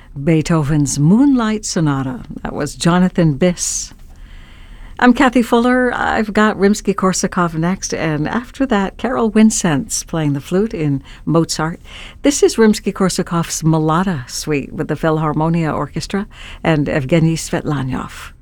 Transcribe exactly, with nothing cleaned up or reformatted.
Beethoven's Moonlight Sonata. That was Jonathan Biss. I'm Kathy Fuller. I've got Rimsky-Korsakov next, and after that, Carol Winsentz playing the flute in Mozart. This is Rimsky-Korsakov's Malada Suite with the Philharmonia Orchestra and Evgeny Svetlanyov.